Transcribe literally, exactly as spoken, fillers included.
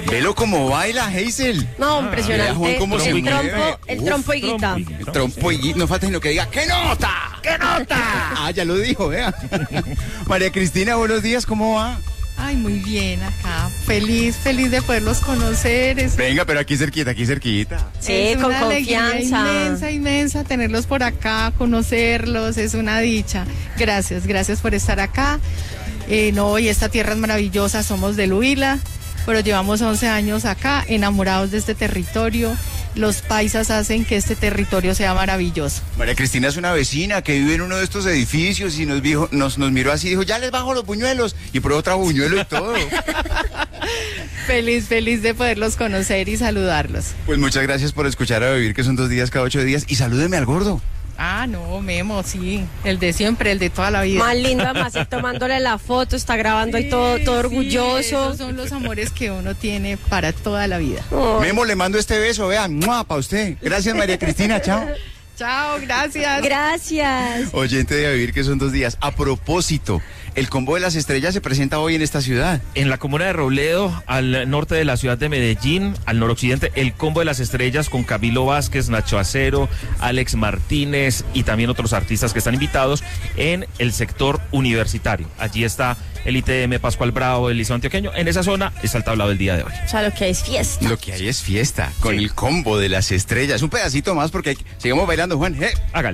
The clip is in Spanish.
Velo como baila, Hazel. No, impresionante. Vea, Juan, cómo el, se trompo, mueve. el Uf, trompo y guita. El trompo y guita. No falta sino que diga, ¡qué nota! ¡Qué nota! Ah, ya lo dijo, vea. María Cristina, buenos días, ¿cómo va? Ay, muy bien acá. Feliz, feliz de poderlos conocer. Es, Venga, pero aquí cerquita, aquí cerquita. Sí, es con una alegría confianza. inmensa, inmensa tenerlos por acá, conocerlos, es una dicha. Gracias, gracias por estar acá. Eh, no, y esta tierra es maravillosa, somos del Huila, pero llevamos once años acá, enamorados de este territorio. Los paisas hacen que este territorio sea maravilloso. María Cristina es una vecina que vive en uno de estos edificios y nos, dijo, nos, nos miró así y dijo, ya les bajo los buñuelos. Y probó otro buñuelo y todo. Feliz, feliz de poderlos conocer y saludarlos. Pues muchas gracias por escuchar a Vivir, que son dos días cada ocho días. Y salúdeme al gordo. Ah, no, Memo, sí, el de siempre, el de toda la vida. Más lindo, además, y tomándole la foto, está grabando ahí todo, todo Sí, orgulloso. esos son los amores que uno tiene para toda la vida. Oh. Memo, le mando este beso, vean, para usted. Gracias, María Cristina, chao. Chao, gracias. Gracias. Oyente de Vivir, que son dos días. A propósito, el Combo de las Estrellas se presenta hoy en esta ciudad. En la comuna de Robledo, al norte de la ciudad de Medellín, al noroccidente, el Combo de las Estrellas con Camilo Vázquez, Nacho Acero, Alex Martínez y también otros artistas que están invitados en el sector universitario. Allí está el I T M, Pascual Bravo, el Liceo Antioqueño. En esa zona está el tablado del día de hoy. O sea, lo que es fiesta. Lo que hay es fiesta, con el Combo de las Estrellas. Un pedacito más porque hay que- sigamos bailando, Juan. ¡Eh! Hágale.